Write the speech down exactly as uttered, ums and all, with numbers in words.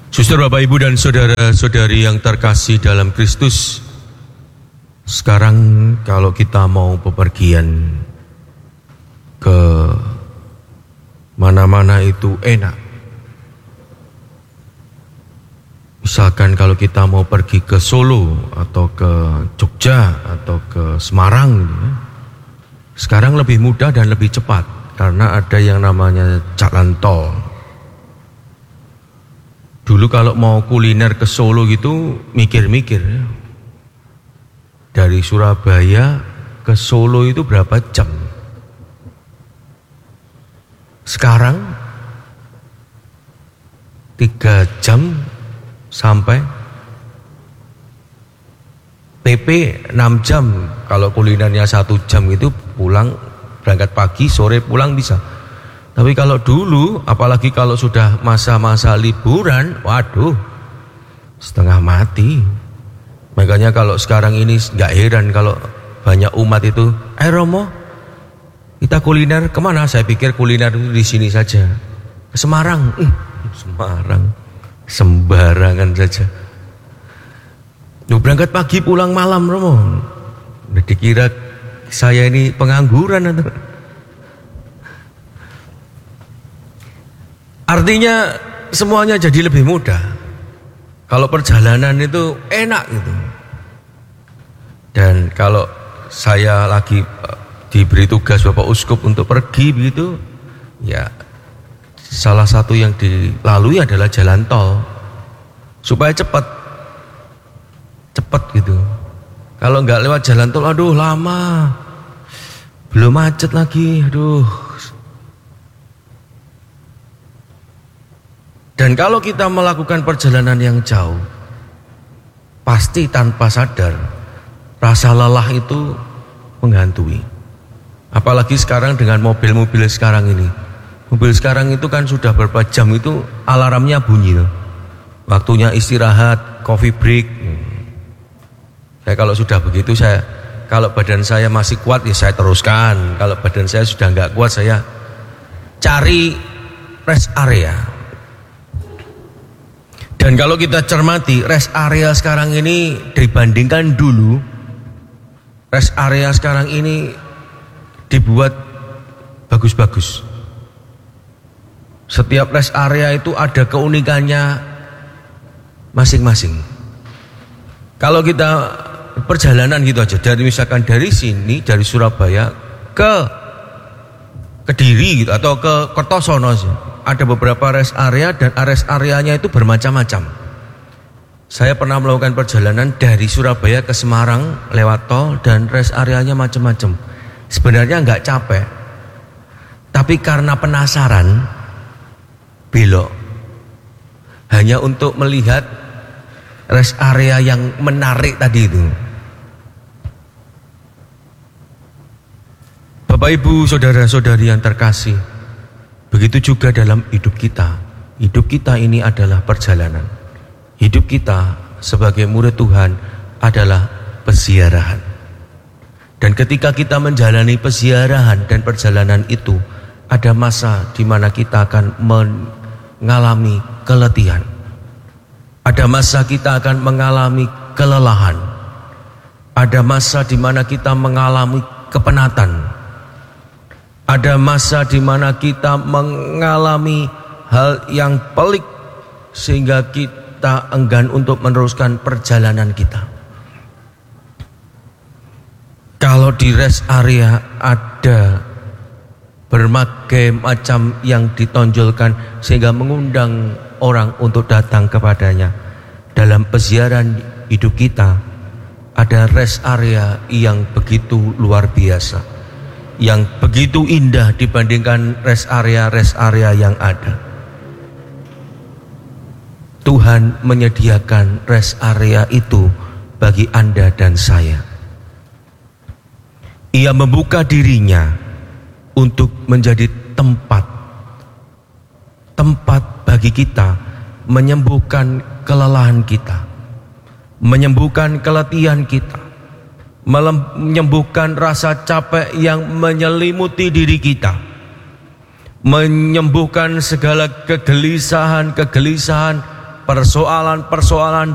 Suster, Bapak, Ibu, dan saudara-saudari yang terkasih dalam Kristus, sekarang kalau kita mau bepergian ke mana-mana itu enak. Misalkan kalau kita mau pergi ke Solo atau ke Jogja atau ke Semarang, sekarang lebih mudah dan lebih cepat karena ada yang namanya jalan tol. Dulu kalau mau kuliner ke Solo gitu mikir-mikir, dari Surabaya ke Solo itu berapa jam. Sekarang tiga jam sampai P P enam jam. Kalau kulinernya satu jam itu pulang, berangkat pagi sore pulang bisa. Tapi kalau dulu, apalagi kalau sudah masa-masa liburan, waduh, setengah mati. Makanya kalau sekarang ini nggak heran kalau banyak umat itu, eh Romo, kita kuliner kemana? Saya pikir kuliner itu di sini saja. Ke Semarang, uh, Semarang, sembarangan saja. Lu berangkat pagi pulang malam, Romo. Udah dikira saya ini pengangguran atau? Artinya semuanya jadi lebih mudah. Kalau perjalanan itu enak gitu. Dan kalau saya lagi diberi tugas Bapak Uskup untuk pergi begitu, ya salah satu yang dilalui adalah jalan tol supaya cepat, cepat gitu. Kalau nggak lewat jalan tol, aduh lama, belum macet lagi, aduh. Dan kalau kita melakukan perjalanan yang jauh, pasti tanpa sadar rasa lelah itu menghantui. Apalagi sekarang dengan mobil-mobil sekarang ini. Mobil sekarang itu kan sudah berapa jam itu alarmnya bunyi. Waktunya istirahat, coffee break. Saya kalau sudah begitu, saya kalau badan saya masih kuat ya saya teruskan. Kalau badan saya sudah nggak kuat, saya cari rest area. Dan kalau kita cermati, rest area sekarang ini dibandingkan dulu, rest area sekarang ini dibuat bagus-bagus. Setiap rest area itu ada keunikannya masing-masing. Kalau kita perjalanan gitu aja, dari misalkan dari sini, dari Surabaya ke Kediri gitu, atau ke Kertosono sih. Ada beberapa rest area dan rest areanya itu bermacam-macam. Saya pernah melakukan perjalanan dari Surabaya ke Semarang lewat tol dan rest areanya macam-macam. Sebenarnya nggak capek, tapi karena penasaran belok. Hanya untuk melihat rest area yang menarik tadi itu. Bapak, Ibu, saudara-saudari yang terkasih, begitu juga dalam hidup kita. Hidup kita ini adalah perjalanan. Hidup kita sebagai murid Tuhan adalah peziarahan. Dan ketika kita menjalani peziarahan dan perjalanan itu, ada masa di mana kita akan mengalami keletihan. Ada masa kita akan mengalami kelelahan. Ada masa di mana kita mengalami kepenatan. Ada masa di mana kita mengalami hal yang pelik sehingga kita enggan untuk meneruskan perjalanan kita. Kalau di rest area ada berbagai macam yang ditonjolkan sehingga mengundang orang untuk datang kepadanya. Dalam peziarahan hidup kita ada rest area yang begitu luar biasa, yang begitu indah dibandingkan rest area-rest area yang ada. Tuhan menyediakan rest area itu bagi Anda dan saya. Ia membuka dirinya untuk menjadi tempat tempat bagi kita menyembuhkan kelelahan kita, menyembuhkan keletihan kita, menyembuhkan rasa capek yang menyelimuti diri kita, menyembuhkan segala kegelisahan-kegelisahan persoalan-persoalan